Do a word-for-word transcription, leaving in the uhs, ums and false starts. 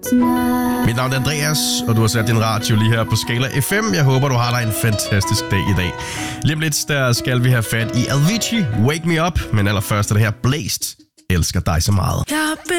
Mit navn er Andreas, og du har sat din radio lige her på Skala F M. Jeg håber, du har dig en fantastisk dag i dag. Lige om lidt, der skal vi have fat i Avicii, Wake Me Up, men allerførst er det her Blæst. Elsker dig så meget.